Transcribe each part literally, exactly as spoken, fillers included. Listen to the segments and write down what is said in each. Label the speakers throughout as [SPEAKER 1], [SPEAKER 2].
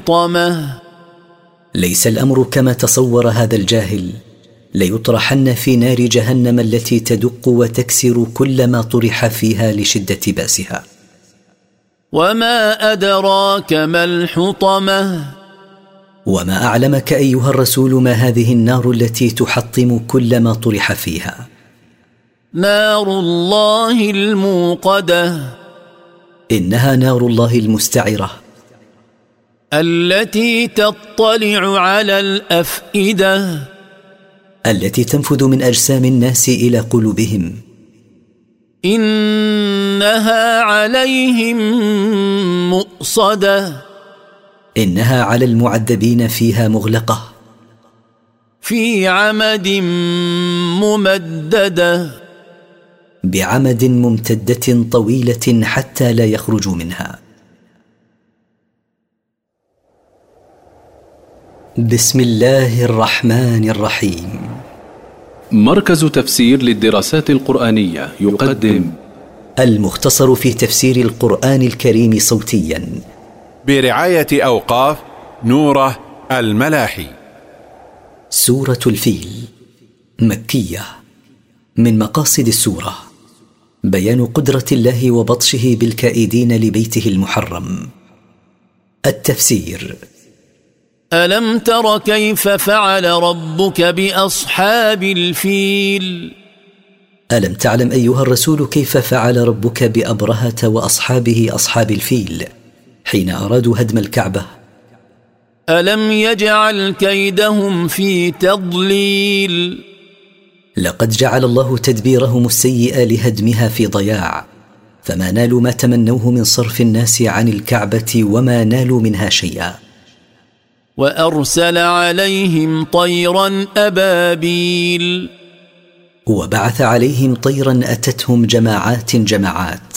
[SPEAKER 1] طمه.
[SPEAKER 2] ليس الأمر كما تصور هذا الجاهل، ليطرحن في نار جهنم التي تدق وتكسر كل ما طرح فيها لشدة بأسها.
[SPEAKER 1] وما أدراك ما الحطمة.
[SPEAKER 2] وما أعلمك أيها الرسول ما هذه النار التي تحطم كل ما طرح فيها؟
[SPEAKER 1] نار الله الموقدة.
[SPEAKER 2] إنها نار الله المستعرة،
[SPEAKER 1] التي تطلع على الأفئدة،
[SPEAKER 2] التي تنفذ من أجسام الناس إلى قلوبهم.
[SPEAKER 1] إنها عليهم مؤصدة.
[SPEAKER 2] إنها على المعذبين فيها مغلقة.
[SPEAKER 1] في عمد ممددة.
[SPEAKER 2] بعمد ممتدة طويلة حتى لا يخرجوا منها. بسم الله الرحمن الرحيم.
[SPEAKER 3] مركز تفسير للدراسات القرآنية يقدم
[SPEAKER 2] المختصر في تفسير القرآن الكريم صوتيا
[SPEAKER 4] برعاية أوقاف نوره الملاحي.
[SPEAKER 2] سورة الفيل مكية. من مقاصد السورة بيان قدرة الله وبطشه بالكائدين لبيته المحرم. التفسير:
[SPEAKER 1] ألم تر كيف فعل ربك بأصحاب الفيل؟
[SPEAKER 2] ألم تعلم أيها الرسول كيف فعل ربك بأبرهة وأصحابه أصحاب الفيل حين أرادوا هدم الكعبة؟
[SPEAKER 1] ألم يجعل كيدهم في تضليل؟
[SPEAKER 2] لقد جعل الله تدبيرهم السيئ لهدمها في ضياع، فما نالوا ما تمنوه من صرف الناس عن الكعبة وما نالوا منها شيئا.
[SPEAKER 1] وأرسل عليهم طيرا أبابيل.
[SPEAKER 2] وبعث عليهم طيرا أتتهم جماعات جماعات.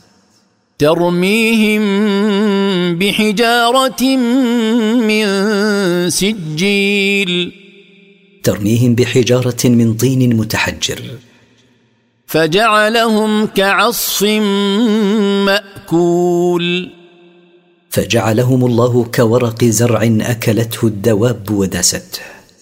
[SPEAKER 1] ترميهم بحجارة من سجيل.
[SPEAKER 2] ترميهم بحجارة من طين متحجر.
[SPEAKER 1] فجعلهم كعصف مأكول.
[SPEAKER 2] فجعلهم الله كورق زرع أكلته الدواب وداسته.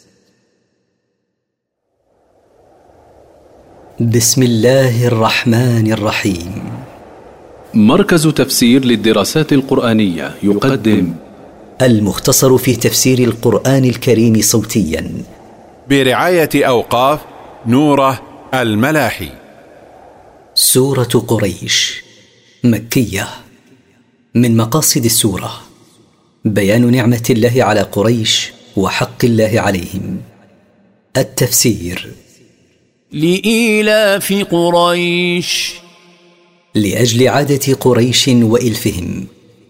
[SPEAKER 2] بسم الله الرحمن الرحيم.
[SPEAKER 3] مركز تفسير للدراسات القرآنية يقدم
[SPEAKER 2] المختصر في تفسير القرآن الكريم صوتيا
[SPEAKER 4] برعاية أوقاف نوره الملاحي.
[SPEAKER 2] سورة قريش مكية. من مقاصد السورة بيان نعمة الله على قريش وحق الله عليهم. التفسير:
[SPEAKER 1] لإيلاف قريش،
[SPEAKER 2] لأجل عادة قريش وإلفهم.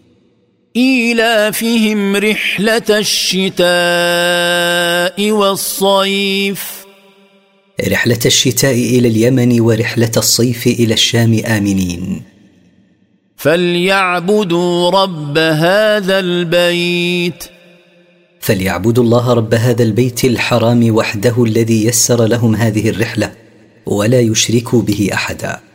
[SPEAKER 1] إيلافهم رحلة الشتاء والصيف.
[SPEAKER 2] رحلة الشتاء إلى اليمن ورحلة الصيف إلى الشام آمنين.
[SPEAKER 1] فليعبدوا رب هذا البيت.
[SPEAKER 2] فليعبدوا الله رب هذا البيت الحرام وحده الذي يسر لهم هذه الرحلة ولا يشركوا به أحدا.